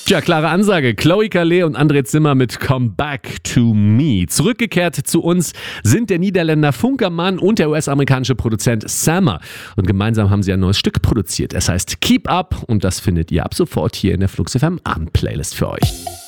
Tja, klare Ansage. Chloe Calais und André Zimmer mit Come Back to Me. Zurückgekehrt zu uns sind der Niederländer Funkermann und der US-amerikanische Produzent Sammer. Und gemeinsam haben sie ein neues Stück produziert. Es heißt Keep Up und das findet ihr ab sofort hier in der Flux FM Abend-Playlist für euch.